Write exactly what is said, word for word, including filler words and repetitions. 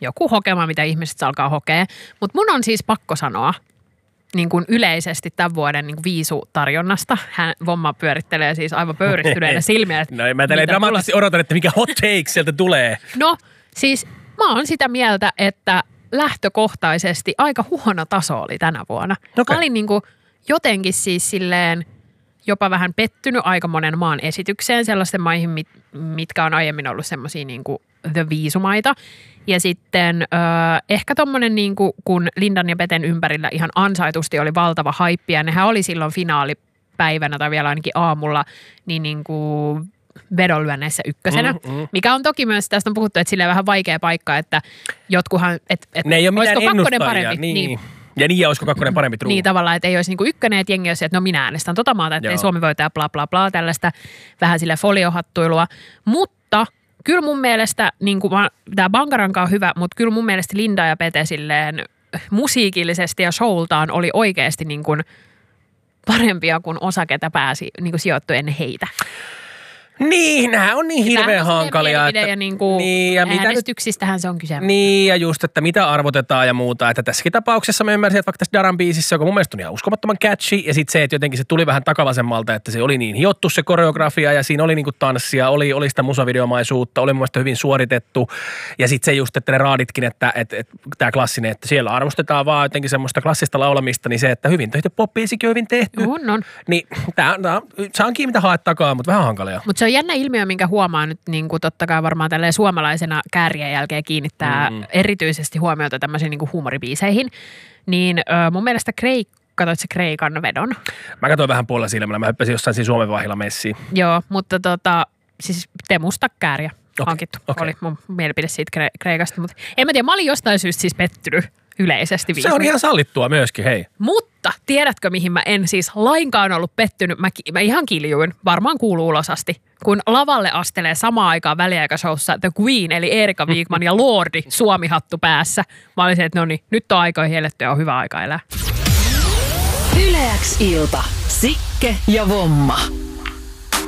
joku hokema, mitä ihmiset alkaa hokea. Mutta mun on siis pakko sanoa, niin kuin yleisesti tämän vuoden niin kuin viisutarjonnasta. Hän Vomma pyörittelee siis aivan pöyristyneenä silmiä. No mä tälleen dramaattisesti odotan, että mikä hot take sieltä tulee. No siis mä oon sitä mieltä, että lähtökohtaisesti aika huono taso oli tänä vuonna. Okay. Mä olin niin kuin jotenkin siis silleen jopa vähän pettynyt aika monen maan esitykseen sellaisten maihin, mit, mitkä on aiemmin ollut semmoisia niin kuin the viisumaita. Ja sitten ö, ehkä tommonen niin kuin, kun Lindan ja Peten ympärillä ihan ansaitusti oli valtava haippi ja nehän oli silloin finaalipäivänä tai vielä ainakin aamulla niin, niin kuin vedonlyönneissä ykkösenä, mm, mm. mikä on toki myös, tästä on puhuttu, että silleen vähän vaikea paikka, että jotkuhan, että et, ne ei ole mitään ennustajia, parempi. Niin. niin. Ja niin, ja olisiko kakkonen parempi true? Niin tavallaan, että ei olisi niinku ykkönen, että jengi olisi, että no minä äänestän tota maata, että ei Suomi voita bla bla bla, tällaista vähän sille foliohattuilua. Mutta kyllä mun mielestä, niin kuin tämä Bangaranka on hyvä, mutta kyllä mun mielestä Linda ja Pete silleen musiikillisesti ja showltaan oli oikeasti niin kuin parempia kuin osa, ketä pääsi niin kuin sijoittui ennen heitä. Niin, nämä on niin hirveän hankalia. Että, ja niin kuin niin, ja äänestyksistähän se on kyse. Niin, ja just, että mitä arvotetaan ja muuta. Että tässäkin tapauksessa mä ymmärsin, että vaikka tässä Daran biisissä, joka mun mielestä on ihan uskomattoman catchy, ja sitten se, että jotenkin se tuli vähän takavasemmalta, että se oli niin hiottu se koreografia, ja siinä oli niinku tanssia, oli, oli sitä musavideomaisuutta, oli mun mielestä hyvin suoritettu. Ja sitten se just, että ne raaditkin, että, että, että tämä klassinen, että siellä arvostetaan vaan jotenkin semmoista klassista laulamista, niin se, että hyvin tehty pop-biisikin on hyvin tehty. On, on. Niin, tämä saankin mitä haet takaa, mutta vähän hankalia. Mutta se on jännä ilmiö, minkä huomaa nyt niin kuin totta kai varmaan tälleen suomalaisena kärjen jälkeen kiinnittää mm. erityisesti huomiota tämmöisiin niin kuin huumoribiiseihin. Niin ö, mun mielestä Kreik, katsoit se Kreikan vedon? Mä katsoin vähän puolella silmällä. Mä hyppäsin jossain siinä Suomen vahilla messiin. Joo, mutta tota, siis Temusta kääriä okay. hankittu. Okay. Oli mun mielipide siitä Kre- Kreikasta. Mutta en mä tiedä, mä olin jostain syystä siis pettynyt yleisesti. Se on ihan sallittua myöskin, hei. Mutta tiedätkö, mihin mä en siis lainkaan ollut pettynyt? Mä, mä ihan kiljuin, varmaan kuuluu ulosasti, kun lavalle astelee samaan aikaan väliaikashowssa The Queen, eli Erika Wigman ja Lordi Suomi-hattu päässä. Mä olin se, että no niin, nyt on aika helletty ja on hyvä aika elää. Yle X ilta. Sikke ja Vomma.